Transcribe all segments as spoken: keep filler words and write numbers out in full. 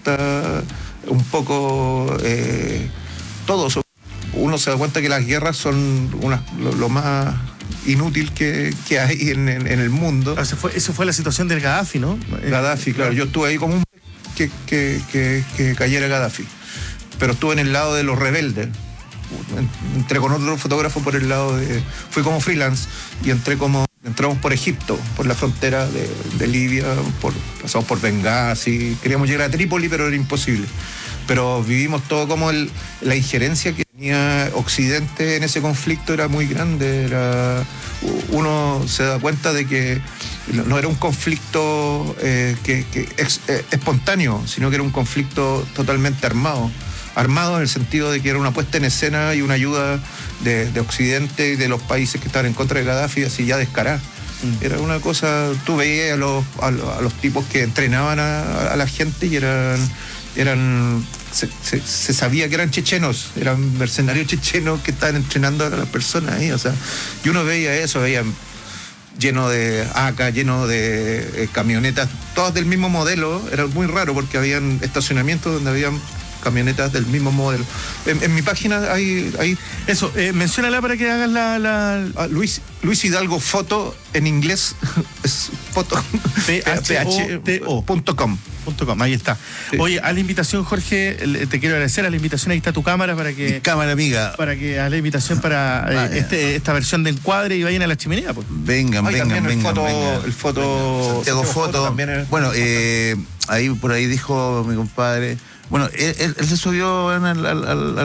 importa un poco eh, todo. Uno se da cuenta que las guerras son una, lo, lo más inútil que, que hay en, en, en el mundo. Eso fue, eso fue la situación del Gaddafi, ¿no? Gaddafi, claro. Yo estuve ahí como un que, que, que, que cayera Gaddafi, pero estuve en el lado de los rebeldes. Entré con otro fotógrafo por el lado de... Fui como freelance y entré como... Entramos por Egipto, por la frontera de, de Libia, por, pasamos por Benghazi, queríamos llegar a Trípoli, pero era imposible. Pero vivimos todo como el, la injerencia que tenía Occidente en ese conflicto era muy grande. Era, uno se da cuenta de que no era un conflicto eh, que, que ex, eh, espontáneo, sino que era un conflicto totalmente armado. Armado en el sentido de que era una puesta en escena y una ayuda de, de Occidente y de los países que estaban en contra de Gaddafi, así ya descarada. Mm. Era una cosa, tú veías a los, a los, a los tipos que entrenaban a, a la gente y eran, eran se, se, se sabía que eran chechenos, eran mercenarios chechenos que estaban entrenando a las personas ahí, o sea, y uno veía eso, veía lleno de A C A, lleno de eh, camionetas, todas del mismo modelo. Era muy raro porque habían estacionamientos donde habían camionetas del mismo modelo. En, en mi página hay... hay Eso, eh, menciónala para que hagas la... la... Ah, Luis, Luis Hidalgo Foto, en inglés, es foto, P H T O punto com. Ahí está. Sí. Oye, a la invitación, Jorge, te quiero agradecer a la invitación, ahí está tu cámara para que... Mi cámara, amiga. Para que a la invitación para eh, este, esta versión de encuadre y vayan a la chimenea. Pues. Vengan, Ay, vengan, vengan. El foto, vengan. El foto... Santiago Foto. Foto es... Bueno, eh, ahí por ahí dijo mi compadre... Bueno, él, él, él se subió al, al, al, al,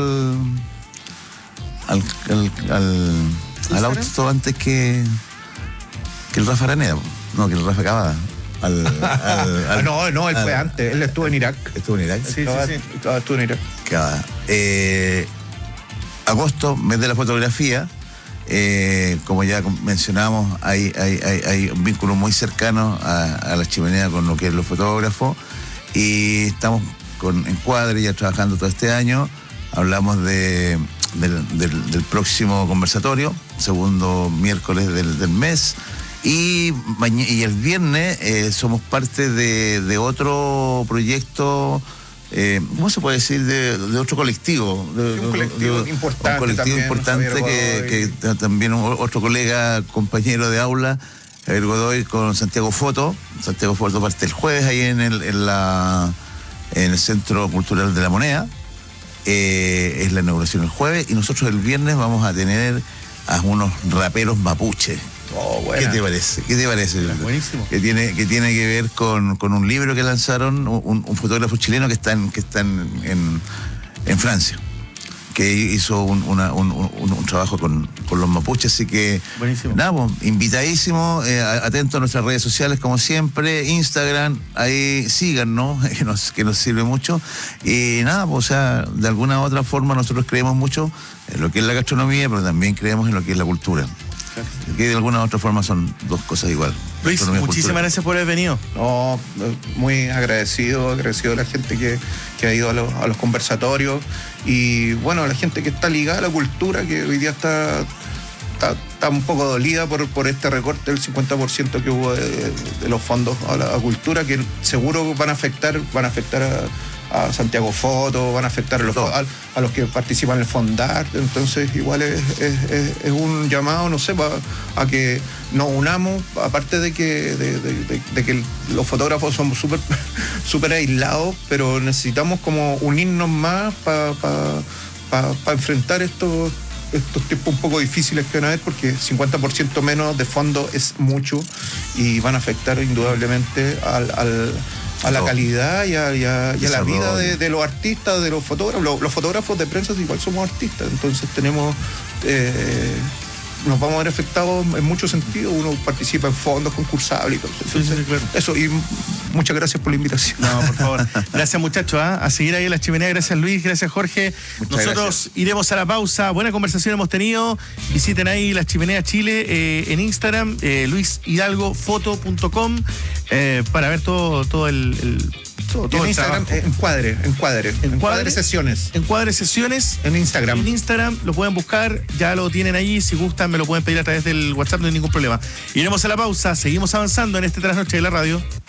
al, al, al, al auto antes que, que el Rafa Araneda. No, que el Rafa Cavada. Al, al, al, no, no, él al, fue antes. Él estuvo en Irak. ¿Estuvo en Irak? Sí, Cavada, sí, sí. Cavada estuvo en Irak. Cavada. Eh, agosto, mes de la fotografía. Eh, como ya mencionamos, hay, hay, hay, hay un vínculo muy cercano a, a la chimenea con lo que es los fotógrafos. Y estamos con Encuadre ya trabajando todo este año. Hablamos de, del, del, del próximo conversatorio, segundo miércoles del, del mes. Y, y el viernes eh, somos parte de, de otro proyecto, eh, ¿cómo se puede decir? De, de otro colectivo. De, sí, un colectivo de, importante. Un colectivo también, importante que, que también otro colega, compañero de aula, Javier Godoy, con Santiago Foto. Santiago Foto parte el jueves ahí en el, en la, en el Centro Cultural de la Moneda. Eh, es la inauguración el jueves y nosotros el viernes vamos a tener a unos raperos mapuche. Oh, ¿Qué te parece? ¿Qué te parece? Buenísimo. Que tiene, que tiene que ver con, con un libro que lanzaron un, un fotógrafo chileno que está en, que está en, en, en Francia, que hizo un, una, un, un, un trabajo con, con los mapuches, así que buenísimo. Nada, pues, invitadísimo, eh, atento a nuestras redes sociales como siempre, Instagram, ahí síganos, que nos, que nos sirve mucho, y nada, pues, o sea, de alguna u otra forma nosotros creemos mucho en lo que es la gastronomía, pero también creemos en lo que es la cultura. Que de alguna u otra forma son dos cosas igual. Luis, muchísimas gracias por haber venido. No, muy agradecido, agradecido a la gente que, que ha ido a los, a los conversatorios y bueno, a la gente que está ligada a la cultura, que hoy día está, está, está un poco dolida por, por este recorte del cincuenta por ciento que hubo de, de los fondos a la a cultura, que seguro van a afectar, van a afectar a a Santiago Foto, van a afectar a los, a, a los que participan en el Fondar. Entonces igual es, es, es, es un llamado, no sé, pa, a que nos unamos, aparte de que, de, de, de, de que los fotógrafos somos súper súper aislados, pero necesitamos como unirnos más para pa, pa, pa enfrentar estos estos tiempos un poco difíciles que van a haber, porque cincuenta por ciento menos de fondo es mucho y van a afectar indudablemente al, al a la calidad y a, y a, y a la vida de, de los artistas, de los fotógrafos. Los, los fotógrafos de prensa igual somos artistas, entonces tenemos eh, nos vamos a ver afectados en muchos sentidos. Uno participa en fondos concursables y todo eso. Entonces, sí, sí, claro. Eso, y muchas gracias por la invitación. No, por favor. Gracias, muchachos, ¿eh? A seguir ahí en la chimenea. Gracias, Luis. Gracias, Jorge. Muchas Nosotros gracias. Iremos a la pausa. Buena conversación hemos tenido. Visiten ahí la Chimenea Chile eh, en Instagram, eh, luis hidalgo foto punto com, eh, para ver todo, todo el... el Todo, todo en Instagram, encuadre, encuadre, encuadre, encuadre sesiones. Encuadre sesiones. En Instagram. En Instagram lo pueden buscar, ya lo tienen ahí. Si gustan, me lo pueden pedir a través del WhatsApp, no hay ningún problema. Iremos a la pausa, seguimos avanzando en este trasnoche de la radio.